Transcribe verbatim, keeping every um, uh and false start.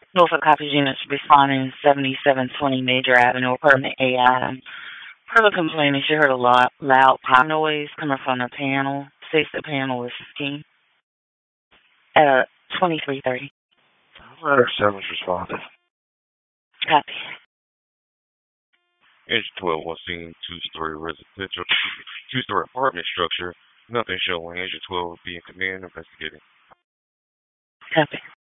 Norfolk copies units responding seventy-seven twenty Major Avenue, apartment A item. Per the complainant, she heard a loud, loud pop noise coming from the panel. States the panel was steam at uh, twenty-three thirty. Letter seven's responded. Copy. Engine twelve was seen two-story residential, two-story apartment structure. Nothing showing Engine twelve being command investigating. Copy.